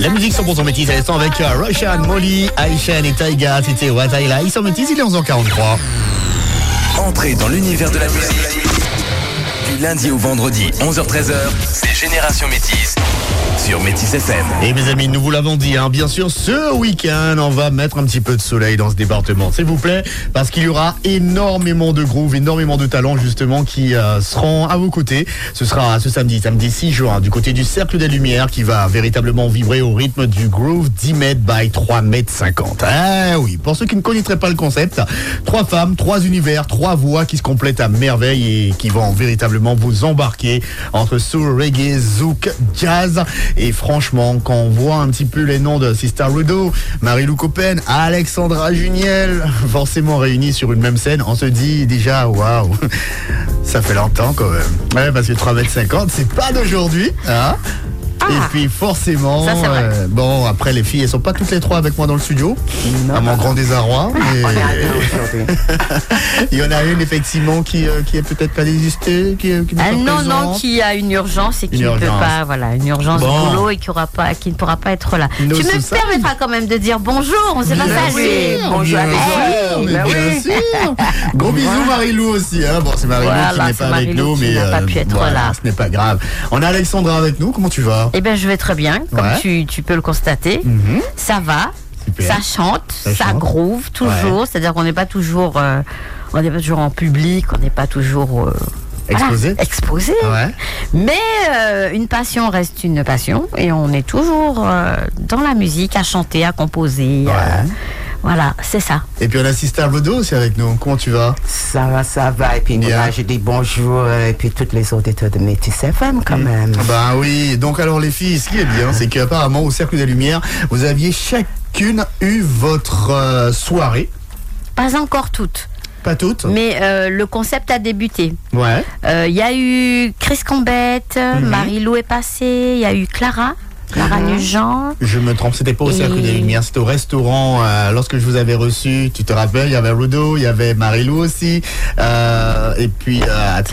La musique 100% métisse à l'instant avec Roshan, Molly, Aishan et Taiga. C'était Wataila. Ils sont métis, il est 11h43. Entrez dans l'univers de la musique. Du lundi au vendredi, 11h-13h, c'est Génération Métis sur Métis FM. Et mes amis, nous vous l'avons dit, bien sûr, ce week-end, on va mettre un petit peu de soleil dans ce département, s'il vous plaît, parce qu'il y aura énormément de groove, énormément de talents, justement, qui seront à vos côtés. Ce sera ce samedi 6 juin, du côté du Cercle des Lumières, qui va véritablement vibrer au rythme du groove 10 mètres by 3 mètres 50. Ah oui, pour ceux qui ne connaîtraient pas le concept, 3 femmes, 3 univers, 3 voix qui se complètent à merveille et qui vont véritablement vous embarquer entre soul, reggae, zouk, jazz. Et franchement, quand on voit un petit peu les noms de Sister Rudo, Marie-Lou Coppen, Alexandra Juniel, forcément réunis sur une même scène, on se dit déjà, waouh, ça fait longtemps quand même. Ouais, parce que 3,50 m, c'est pas d'aujourd'hui, hein. Et puis forcément, ça, bon, après les filles, elles sont pas toutes les 3 avec moi dans le studio, à mon grand désarroi. Mais... il y en a une effectivement qui est peut-être pas désistée, qui n'est pas non, qui a une urgence et qui ne peut pas, voilà, une urgence de boulot et qui ne pourra pas être là. Tu me permettras quand même de dire bonjour, on s'est pas salué. Bonjour, bien sûr. Gros bisous Marie-Lou aussi. Bon, c'est Marie-Lou qui n'est pas avec nous, mais n'a pas pu être là. Ce n'est pas grave. On a Alexandra avec nous. Comment tu vas? Eh bien, je vais très bien, comme tu peux le constater. Ça va, super. Ça chante, ça groove toujours. C'est-à-dire qu'on n'est pas toujours, en public, on n'est pas toujours exposé. Ouais. Mais une passion reste une passion, et on est toujours dans la musique, à chanter, à composer. Voilà, c'est ça. Et puis on a Sister Rudo aussi avec nous. Comment tu vas? Ça va. Et puis là, je dis bonjour. Et puis toutes les auditeurs de Métis FM quand même. Ben oui. Donc alors les filles, ce qui est bien, c'est qu'apparemment au Cercle des Lumières, vous aviez chacune eu votre soirée. Pas encore toutes. Pas toutes. Mais le concept a débuté. Ouais. Il y a eu Chris Combette, Marie-Lou est passée, il y a eu Clara Nugent. Je me trompe, c'était pas au Cercle des Lumières, c'était au restaurant. Lorsque je vous avais reçu, tu te rappelles, il y avait Rudo, il y avait Marie-Lou aussi. Et puis